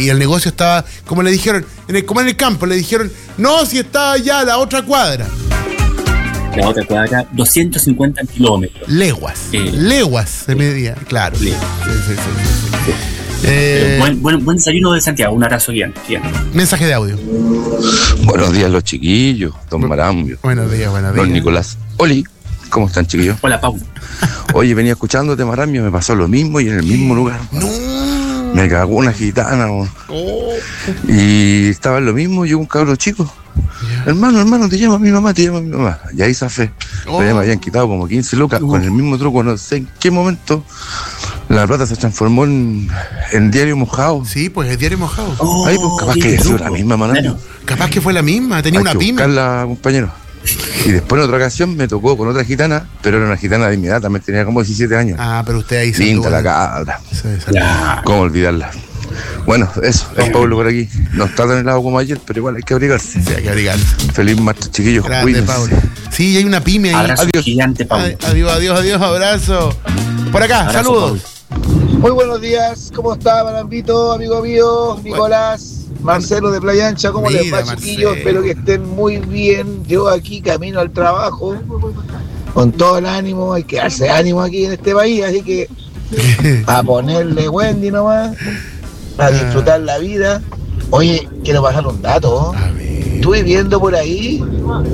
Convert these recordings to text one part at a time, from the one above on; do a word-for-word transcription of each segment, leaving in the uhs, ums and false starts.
y el negocio estaba, como le dijeron, en el, como en el campo, le dijeron, no, si está allá a la otra cuadra. La otra cuadra, doscientos cincuenta kilómetros. Leguas. Eh, leguas se medía, claro. Leguas. Sí, sí, sí, sí, sí. Eh, buen, buen, buen desayuno de Santiago, un abrazo bien, bien. Mensaje de audio. Buenos días los chiquillos, don Marambio. Buenos días, buenos días. Don Nicolás. Oli, ¿cómo están chiquillos? Hola, Pau. Oye, venía escuchándote, Marambio, me pasó lo mismo y en el mismo lugar. No. Me cagó una gitana, oh. Y estaba en lo mismo, llegó un cabro chico. Yeah. Hermano, hermano, te llama mi mamá, te llama mi mamá. Y ahí zafé. Oh. Pero ya me habían quitado como quince lucas uh. con el mismo truco, no sé en qué momento. La plata se transformó en, en diario mojado. Sí, pues es diario mojado. Oh, Ay, pues capaz que fue la misma, Marambio. Capaz que fue la misma, tenía Hay una que pyme. buscarla, compañero. Y después en otra ocasión me tocó con otra gitana, pero era una gitana de mi edad, también tenía como diecisiete años. Ah, pero usted ahí se Linda la cabra. Sí, ¿cómo olvidarla? Bueno, eso, es Pablo por aquí. No está tan helado como ayer, pero igual hay que abrigarse. Sí, hay que abrigarse. Feliz martes, chiquillos. Grande, Pablo. Sí, hay una pyme ahí. Abrazo adiós. Gigante, Pablo. Adiós, adiós, adiós, abrazo. Por acá, abrazo, saludos. Pablo. Muy buenos días, ¿cómo está, Marambito, amigo mío, Nicolás? Marcelo de Playa Ancha, ¿cómo Mira, les va, chiquillos? Espero que estén muy bien. Yo aquí camino al trabajo con todo el ánimo, hay que darse ánimo aquí en este país, así que a ponerle Wendy nomás, a disfrutar la vida. Oye, quiero pasar un dato. Estuve viendo por ahí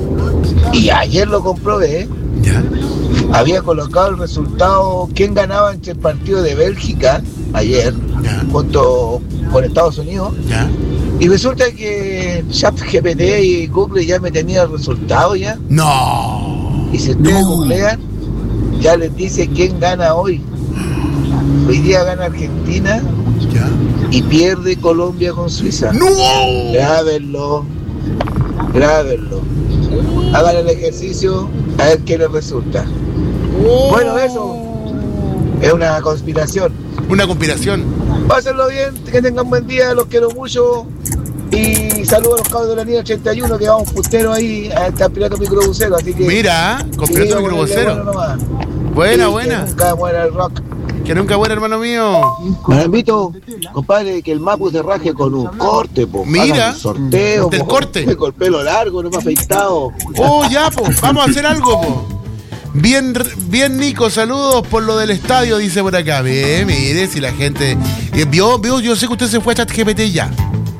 y ayer lo comprobé. ¿Ya? Había colocado el resultado, quién ganaba entre el partido de Bélgica ayer, ¿Ya? junto con Estados Unidos. ¿Ya? Y resulta que ChatGPT y Google ya me tenían el resultado ya. No. Y si ustedes no. googlean, ya les dice quién gana hoy. Hoy día gana Argentina. ¿Ya? Y pierde Colombia con Suiza. ¡No! Grábenlo. Grábenlo. Hagan el ejercicio a ver qué les resulta. Oh. Bueno, eso es una conspiración. Una conspiración. Pásenlo bien, que tengan buen día, los quiero mucho. Y saludos a los cabros de la línea ochenta y uno que vamos puteros ahí a estar pirata microbusero. Así que. Mira, con pirata microbusero. Buena, sí, buena. Que nunca muera el rock. Que nunca muera, hermano mío. Marambito, compadre, que el Mapu se raje con un corte, po. Mira. Un sorteo. Del po. corte. Con el pelo largo, no me ha afeitado. Oh, ya, pues. Vamos a hacer algo, po. Bien, bien, Nico, saludos por lo del estadio, dice por acá. Bien, mire, si la gente. Eh, vio, vio, yo sé que usted se fue a ChatGPT ya.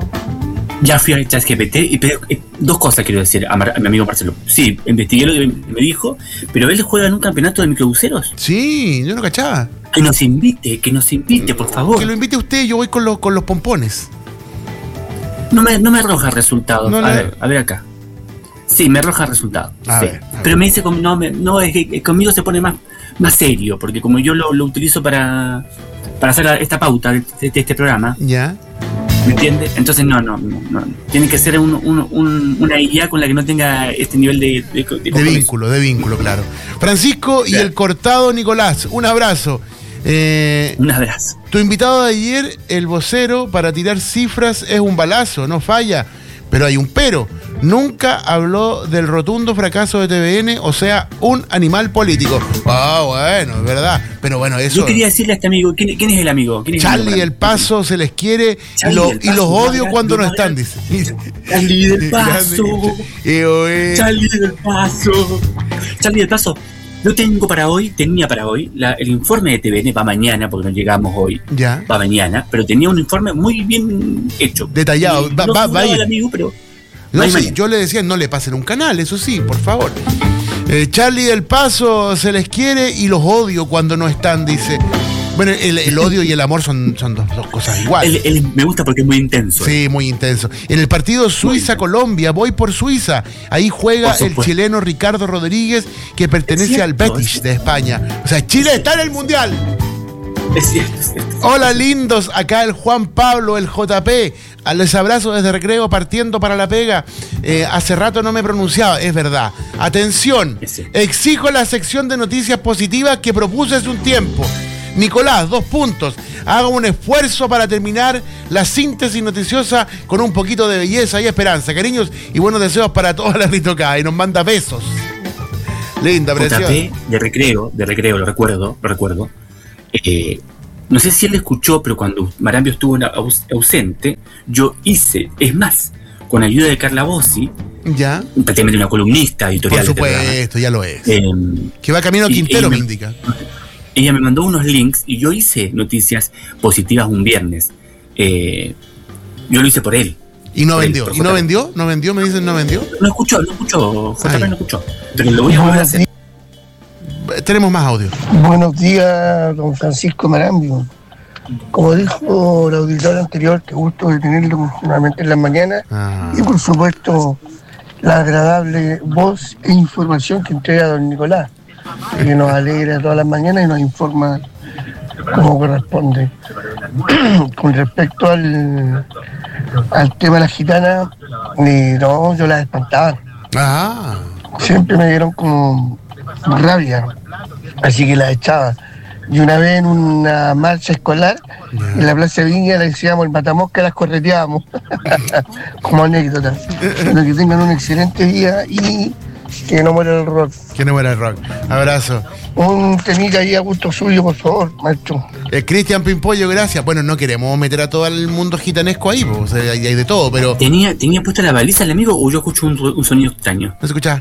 Ya fui a ChatGPT y pero, eh, dos cosas quiero decir a, Mar, a mi amigo Marcelo. Sí, investigué lo que me dijo, pero él juega en un campeonato de microbuseros. Sí, yo no cachaba. Que nos invite, que nos invite, por favor. Que lo invite usted, yo voy con los, con los pompones. No me, no me arroja resultados. No, a, no. ver, a ver acá. Sí, me arroja resultados. Sí. Ver, pero me dice, no, me, no es que conmigo se pone más, más serio, porque como yo lo, lo utilizo para, para hacer esta pauta de, de, de este programa. Ya. ¿Me entiendes? Entonces no, no, no, no. Tiene que ser un, un, un, una I A con la que no tenga este nivel de... De, de, de vínculo, de vínculo, claro. Francisco y ya. El cortado Nicolás, un abrazo. Eh, un abrazo. Tu invitado de ayer, el vocero, para tirar cifras es un balazo, no falla. Pero hay un pero. Nunca habló del rotundo fracaso de T V N, o sea, un animal político. Ah, oh, bueno, es verdad. Pero bueno, eso. Yo quería decirle a este amigo, ¿quién, quién es el amigo? ¿Quién es Charlie el del Paso, se les quiere y, lo, y los odio no, cuando no, no están, dice. Charlie del Paso. Charlie del Paso. Charlie del Paso. Yo tengo para hoy, tenía para hoy, la, el informe de T V N va mañana, porque no llegamos hoy. Ya. Va mañana, pero tenía un informe muy bien hecho. Detallado. Va, no va, va al amigo, pero. No, sí, yo le decía, no le pasen un canal, eso sí, por favor. Eh, Charlie del Paso, se les quiere y los odio cuando no están, dice. Bueno, el, el odio y el amor son, son dos, dos cosas iguales. Él, él me gusta porque es muy intenso. Sí, eh. muy intenso. En el partido Suiza-Colombia, voy por Suiza. Ahí juega el chileno Ricardo Rodríguez, que pertenece cierto, al Betis de España. O sea, Chile está en el Mundial. Es cierto, es cierto. Hola, lindos. Acá el Juan Pablo, el J P. Les abrazo desde Recreo, partiendo para la pega. Eh, hace rato no me pronunciaba, es verdad. Atención, exijo la sección de noticias positivas que propuse hace un tiempo. Nicolás, dos puntos. Haga un esfuerzo para terminar la síntesis noticiosa con un poquito de belleza y esperanza. Cariños y buenos deseos para toda la Ritocada. Y nos manda besos. Linda, preciosa. J P de Recreo, de Recreo, lo recuerdo, lo recuerdo. Eh, no sé si él escuchó, pero cuando Marambio estuvo aus- ausente, yo hice, es más, con ayuda de Carla Bossi, ya, prácticamente una columnista editorial. Por supuesto, ya lo es. Eh, que va camino a Quintero, me, me indica. Ella me mandó unos links y yo hice noticias positivas un viernes. Eh, yo lo hice por él. ¿Y no vendió? Él, ¿Y no vendió? ¿No vendió? ¿Me dicen no vendió? No escuchó, no escuchó. J P no escuchó. Pero lo voy a volver a hacer. Tenemos más audio. Buenos días, don Francisco Marambio. Como dijo el auditor anterior, qué gusto de tenerlo nuevamente en las mañanas. Ah. Y por supuesto, la agradable voz e información que entrega don Nicolás, que nos alegra todas las mañanas y nos informa como corresponde. Con respecto al, al tema de la gitana, eh, no, yo la espantaba. Ah. Siempre me dieron como rabia, así que la echaba. Y una vez en una marcha escolar, yeah. en la Plaza Viña, le decíamos el matamosca, las correteábamos, como anécdota. Pero que tengan un excelente día y que no muera el rock. Que no muera el rock. Abrazo. Un temita ahí a gusto suyo, por favor, maestro. Eh, Cristian Pimpollo, gracias. Bueno, no queremos meter a todo el mundo gitanesco ahí, pues, o sea, hay, hay de todo, pero... ¿Tenía, ¿Tenía puesta la baliza el amigo o yo escucho un, un sonido extraño? ¿No se escuchaba?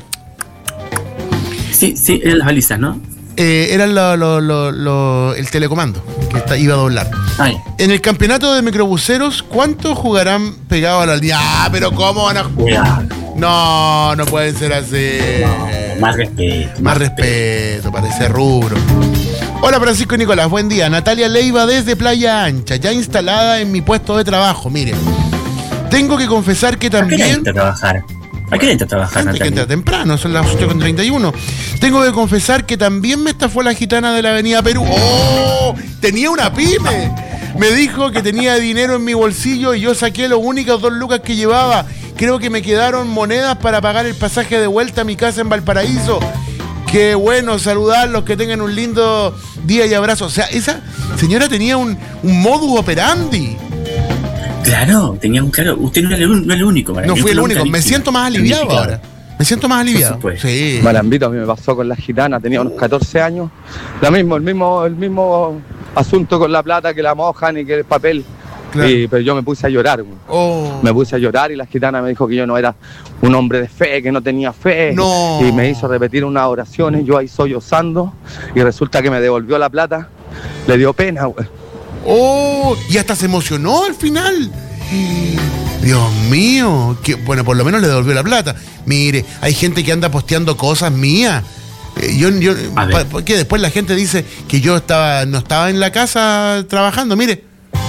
Sí, sí, eran las balizas, ¿no? Eh, era lo, lo, lo, lo, el telecomando que está, iba a doblar. Ay. En el campeonato de microbuseros, ¿cuántos jugarán pegados a la línea? Ah, pero ¿cómo van a jugar? No, no pueden ser así. No, más respeto. Más, más respeto, respeto, parece rubro. Hola Francisco y Nicolás, buen día. Natalia Leiva desde Playa Ancha, ya instalada en mi puesto de trabajo. Mire, tengo que confesar que también... ¿A qué entra a trabajar? ¿A qué entra a trabajar, Natalia? Que entra temprano, son las ocho con treinta y uno. Tengo que confesar que también me estafó la gitana de la Avenida Perú. ¡Oh! Tenía una pyme. Me dijo que tenía dinero en mi bolsillo y yo saqué los únicos dos lucas que llevaba. Creo que me quedaron monedas para pagar el pasaje de vuelta a mi casa en Valparaíso. Qué bueno saludarlos, que tengan un lindo día y abrazo. O sea, esa señora tenía un, un modus operandi. Claro, tenía un claro. Usted no era el, no era el único. No fui el único. Me siento más aliviado ahora. Me siento más aliviado. Sí. Marambito, a mí me pasó con la gitana, tenía unos catorce años. Lo mismo, el mismo, el mismo asunto con la plata, que la mojan y que el papel. Claro. Y, pero yo me puse a llorar. Oh. Me puse a llorar y la gitana me dijo que yo no era un hombre de fe, que no tenía fe. No. Y me hizo repetir unas oraciones, yo ahí sollozando, y resulta que me devolvió la plata. Le dio pena, güey. Oh, y hasta se emocionó al final. Dios mío, que, bueno, por lo menos le devolvió la plata. Mire, hay gente que anda posteando cosas mías. Eh, yo, yo, pa, porque después la gente dice que yo estaba, no estaba en la casa trabajando. Mire.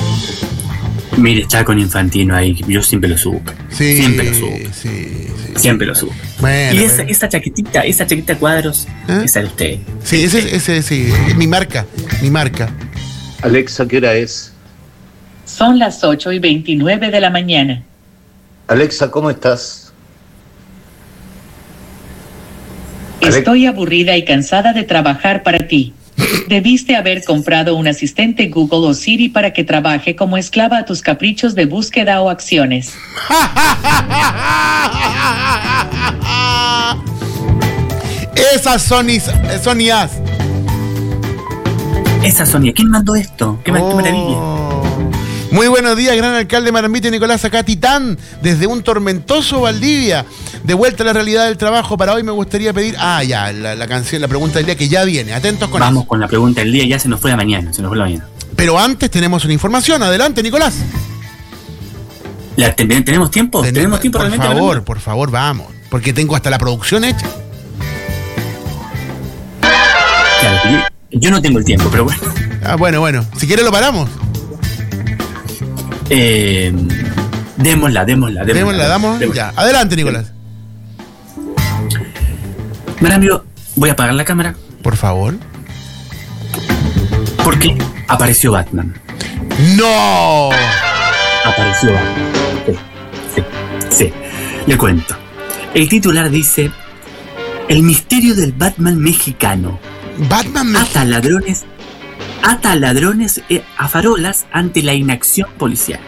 Mire, está con Infantino ahí. Yo siempre lo supe. Sí, siempre lo supe. Sí, sí. Siempre lo supe. Bueno, y esa, esa chaquetita, esa chaqueta cuadros, ¿eh? Esa de usted. Sí, ese, ese, sí, es mi marca, mi marca. Alexa, ¿qué hora es? Son las ocho y veintinueve de la mañana. Alexa, ¿cómo estás? Estoy aburrida y cansada de trabajar para ti. Debiste haber comprado un asistente Google o Siri para que trabaje como esclava a tus caprichos de búsqueda o acciones. Esas Sonyas. Sonyas. Esa Sonia, ¿quién mandó esto? ¡Qué, oh. qué maravilla! Muy buenos días, gran alcalde Marambito y Nicolás, acá Titán, desde un tormentoso Valdivia. De vuelta a la realidad del trabajo, para hoy me gustaría pedir... Ah, ya, la, la canción, la pregunta del día que ya viene. Atentos con Vamos eso. con la pregunta del día, ya se nos fue la mañana, se nos fue la mañana. Pero antes tenemos una información. Adelante, Nicolás. La, ¿Tenemos tiempo? Ten, ¿Tenemos tiempo por realmente? Por favor, por favor, vamos. Porque tengo hasta la producción hecha. Claro, yo no tengo el tiempo, pero bueno. Ah, bueno, bueno. Si quieres lo paramos. Eh, démosla, démosla, démosla. Démosla, damos. Démosla. Ya. Adelante, Nicolás. Marambio, voy a apagar la cámara. Por favor. Porque apareció Batman. ¡No! Apareció Batman. Sí, sí, sí. Le cuento. El titular dice: el misterio del Batman mexicano. Batman mexicano. Ata ladrones, ata ladrones a farolas ante la inacción policial.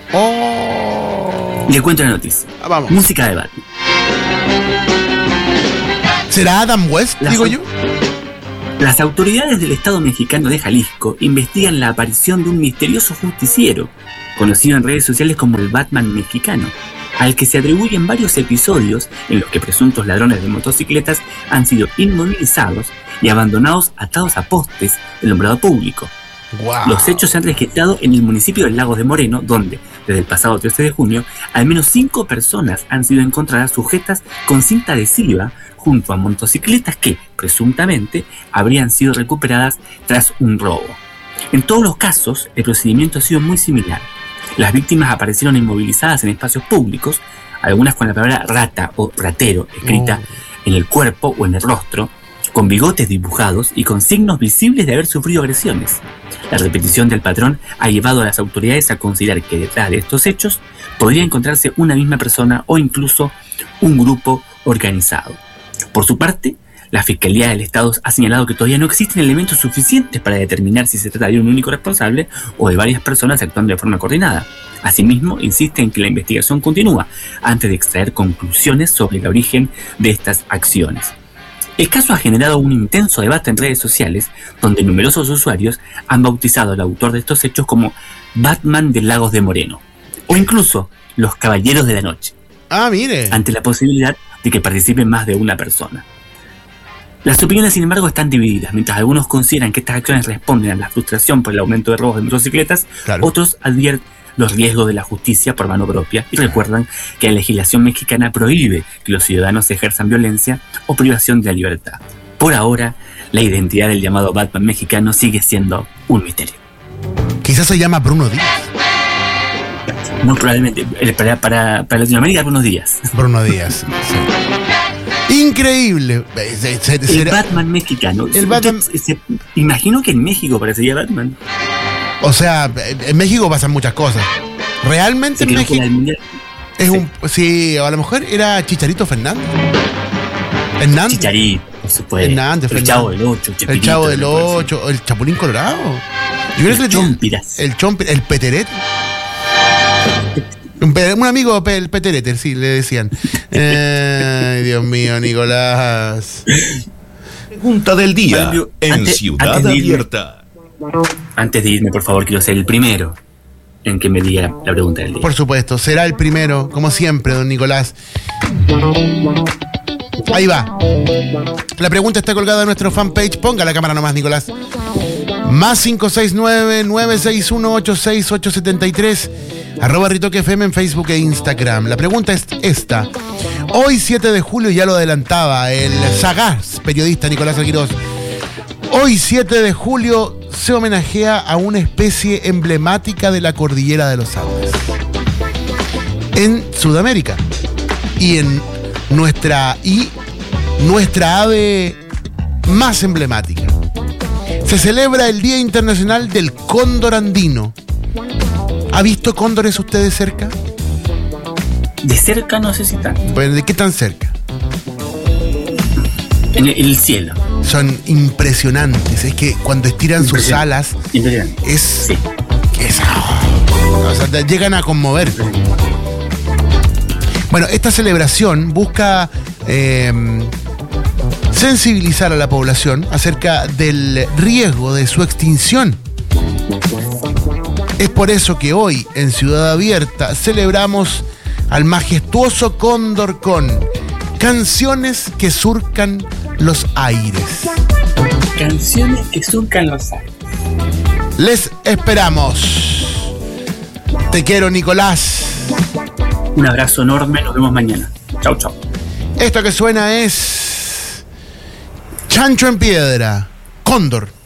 Oh. Le cuento la noticia. Ah, vamos. Música de Batman. ¿Será Adam West, la digo so- yo? Las autoridades del Estado mexicano de Jalisco investigan la aparición de un misterioso justiciero, conocido en redes sociales como el Batman mexicano, al que se atribuyen varios episodios en los que presuntos ladrones de motocicletas han sido inmovilizados y abandonados atados a postes del alumbrado público. Wow. Los hechos se han registrado en el municipio de Lagos de Moreno, donde, desde el pasado trece de junio, al menos cinco personas han sido encontradas sujetas con cinta adhesiva junto a motocicletas que, presuntamente, habrían sido recuperadas tras un robo. En todos los casos, el procedimiento ha sido muy similar. Las víctimas aparecieron inmovilizadas en espacios públicos, algunas con la palabra rata o ratero escrita oh. en el cuerpo o en el rostro, con bigotes dibujados y con signos visibles de haber sufrido agresiones. La repetición del patrón ha llevado a las autoridades a considerar que detrás de estos hechos podría encontrarse una misma persona o incluso un grupo organizado. Por su parte, la Fiscalía del Estado ha señalado que todavía no existen elementos suficientes para determinar si se trata de un único responsable o de varias personas actuando de forma coordinada. Asimismo, insiste en que la investigación continúa antes de extraer conclusiones sobre el origen de estas acciones. El caso ha generado un intenso debate en redes sociales, donde numerosos usuarios han bautizado al autor de estos hechos como Batman de Lagos de Moreno, o incluso los Caballeros de la Noche. Ah, mire. Ante la posibilidad de que participen más de una persona. Las opiniones, sin embargo, están divididas. Mientras algunos consideran que estas acciones responden a la frustración por el aumento de robos de motocicletas, claro. otros advierten los riesgos de la justicia por mano propia y recuerdan que la legislación mexicana prohíbe que los ciudadanos ejerzan violencia o privación de la libertad. Por ahora, la identidad del llamado Batman mexicano sigue siendo un misterio. Quizás se llama Bruno Díaz. Muy probablemente, para, para, para Latinoamérica, Bruno Díaz. Bruno Díaz, sí. Increíble. El Batman mexicano. El Batman... Se, se, imagino que en México parecería Batman. O sea, en México pasan muchas cosas. Realmente en México es sí. un... Sí, a lo mejor era Chicharito Fernández. Hernández. Chicharito, por supuesto. Hernández, el Chavo del Ocho. El Chavo del Ocho, el Chapulín Colorado. Yo creo el que Chompiras. El Chompiras, el Peterete. Un, un amigo, el Peterete, sí, le decían. Ay, Dios mío, Nicolás. Pregunta del día Mario, en antes, Ciudad antes Abierta. Antes de irme, por favor, quiero ser el primero en que me diga la, la pregunta del día. Por supuesto, será el primero, como siempre, don Nicolás. Ahí va. La pregunta está colgada en nuestro fanpage. Ponga la cámara nomás, Nicolás. Más cinco seis nueve, nueve seis uno, ocho seis ocho siete tres. Arroba Ritoque F M en Facebook e Instagram. La pregunta es esta. Hoy, siete de julio, ya lo adelantaba el sagaz periodista Nicolás Alquirós. Hoy, siete de julio, se homenajea a una especie emblemática de la cordillera de los Andes. En Sudamérica. Y en nuestra, y nuestra ave más emblemática. Se celebra el Día Internacional del Cóndor Andino. ¿Ha visto cóndores ustedes cerca? De cerca no sé si tanto. Bueno, ¿de qué tan cerca? En el, el cielo. Son impresionantes. Es que cuando estiran sus alas es, sí. es o sea, llegan a conmover. Bueno, esta celebración busca eh, sensibilizar a la población acerca del riesgo de su extinción. Es por eso que hoy en Ciudad Abierta celebramos al majestuoso cóndor con canciones que surcan los aires. Canciones que surcan los aires. Les esperamos. Te quiero, Nicolás. Un abrazo enorme, nos vemos mañana. Chau, chau. Esto que suena es Chancho en Piedra, Cóndor.